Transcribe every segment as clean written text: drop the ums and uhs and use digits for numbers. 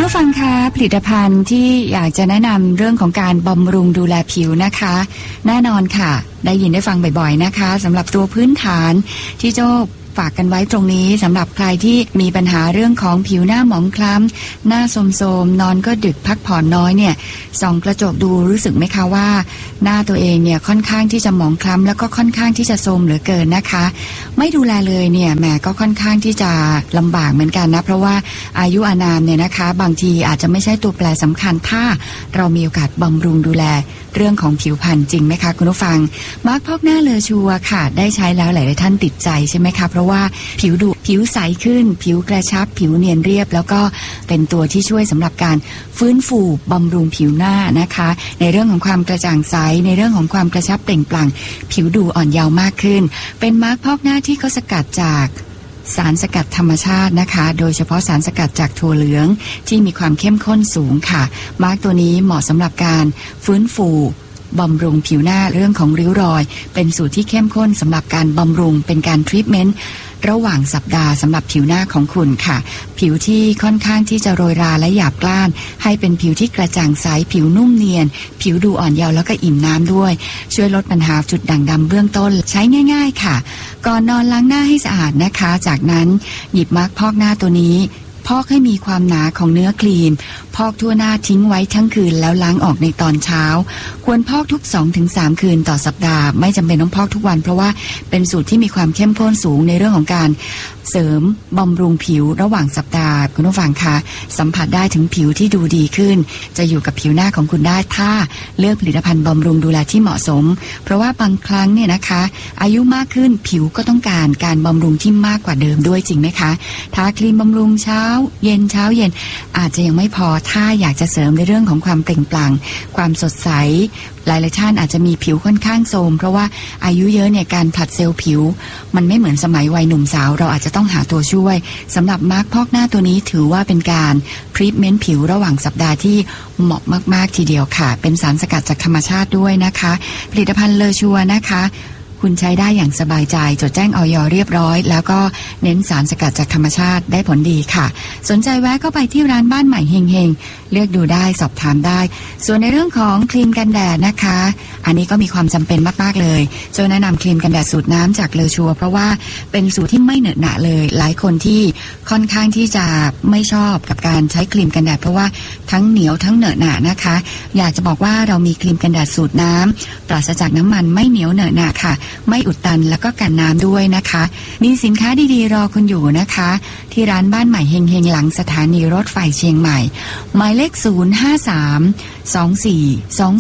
ผู้ฟังคะผลิตภัณฑ์ที่อยากจะแนะนำเรื่องของการบำรุงดูแลผิวนะคะแน่นอนค่ะได้ยินได้ฟังบ่อยๆนะคะสำหรับตัวพื้นฐานที่โจ้ฝากกันไว้ตรงนี้สำหรับใครที่มีปัญหาเรื่องของผิวหน้าหมองคล้ำหน้าโทรมๆนอนก็ดึกพักผ่อนน้อยเนี่ยส่องกระจกดูรู้สึกไหมคะว่าหน้าตัวเองเนี่ยค่อนข้างที่จะหมองคล้ำแล้วก็ค่อนข้างที่จะโทรมเหลือเกินนะคะไม่ดูแลเลยเนี่ยแหมก็ค่อนข้างที่จะลำบากเหมือนกันนะเพราะว่าอายุอานามเนี่ยนะคะบางทีอาจจะไม่ใช่ตัวแปรสำคัญถ้าเรามีโอกาสบำรุงดูแลเรื่องของผิวพรรณจริงไหมคะคุณผู้ฟังมาร์คพอกหน้าเลอชัวค่ะได้ใช้แล้วหลายๆท่านติดใจใช่ไหมคะเพราะว่าผิวดูผิวใสขึ้นผิวกระชับผิวเนียนเรียบแล้วก็เป็นตัวที่ช่วยสำหรับการฟื้นฟูบำรุงผิวหน้านะคะในเรื่องของความกระจ่างใสในเรื่องของความกระชับเปล่งปลั่งผิวดูอ่อนเยาว์มากขึ้นเป็นมาร์คพอกหน้าที่เขาสกัดจากสารสกัดธรรมชาตินะคะโดยเฉพาะสารสกัดจากถั่วเหลืองที่มีความเข้มข้นสูงค่ะมาร์คตัวนี้เหมาะสำหรับการฟื้นฟูบำรุงผิวหน้าเรื่องของริ้วรอยเป็นสูตรที่เข้มข้นสำหรับการบำรุงเป็นการทรีทเมนต์ระหว่างสัปดาห์สำหรับผิวหน้าของคุณค่ะผิวที่ค่อนข้างที่จะโรยราและหยาบกร้านให้เป็นผิวที่กระจ่างใสผิวนุ่มเนียนผิวดูอ่อนเยาว์แล้วก็อิ่มน้ำด้วยช่วยลดปัญหาจุดด่างดำเบื้องต้นใช้ง่ายๆค่ะก่อนนอนล้างหน้าให้สะอาดนะคะจากนั้นหยิบมาร์คพอกหน้าตัวนี้พอกให้มีความหนาของเนื้อครีมพอกทั่วหน้าทิ้งไว้ทั้งคืนแล้วล้างออกในตอนเช้าควรพอกทุก 2-3 คืนต่อสัปดาห์ไม่จำเป็นต้องพอกทุกวันเพราะว่าเป็นสูตรที่มีความเข้มข้นสูงในเรื่องของการเสริมบำรุงผิวระหว่างสัปดาห์คุณผู้ฟังคะสัมผัสได้ถึงผิวที่ดูดีขึ้นจะอยู่กับผิวหน้าของคุณได้ถ้าเลือกผลิตภัณฑ์บำรุงดูแลที่เหมาะสมเพราะว่าบางครั้งเนี่ยนะคะอายุมากขึ้นผิวก็ต้องการบำรุงที่มากกว่าเดิมด้วยจริงไหมคะทาครีมบำรุงเช้าเย็นอาจจะยังไม่พอถ้าอยากจะเสริมในเรื่องของความเปล่งปลั่งความสดใสหลายๆท่านอาจจะมีผิวค่อนข้างโทรมเพราะว่าอายุเยอะเนี่ยการผลัดเซลล์ผิวมันไม่เหมือนสมัยวัยหนุ่มสาวเราอาจจะต้องหาตัวช่วยสำหรับมาร์คพอกหน้าตัวนี้ถือว่าเป็นการทรีทเมนต์ผิวระหว่างสัปดาห์ที่เหมาะมากๆทีเดียวค่ะเป็นสารสกัดจากธรรมชาติด้วยนะคะผลิตภัณฑ์เลอชัวนะคะคุณใช้ได้อย่างสบายใจจดแจ้งอย.เรียบร้อยแล้วก็เน้นสารสกัดจากธรรมชาติได้ผลดีค่ะสนใจแวะเข้าไปที่ร้านบ้านใหม่เฮงๆเลือกดูได้สอบถามได้ส่วนในเรื่องของครีมกันแดดนะคะอันนี้ก็มีความจำเป็นมากๆเลยโจแนะนำครีมกันแดดสูตรน้ำจากเลอชัวเพราะว่าเป็นสูตรที่ไม่เหนอะหนะเลยหลายคนที่ค่อนข้างที่จะไม่ชอบกับการใช้ครีมกันแดดเพราะว่าทั้งเหนียวทั้งเหนอะหนะนะคะอยากจะบอกว่าเรามีครีมกันแดดสูตรน้ำปราศจากน้ำมันไม่เหนียวเหนอะหนะค่ะไม่อุดตันแล้วก็กันน้ำด้วยนะคะมีสินค้าดีๆรอคุณอยู่นะคะที่ร้านบ้านใหม่เฮงๆหลังสถานีรถไฟเชียงใหม่หมายเลข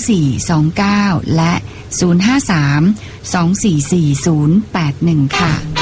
053-242429และ053-244-081ค่ะ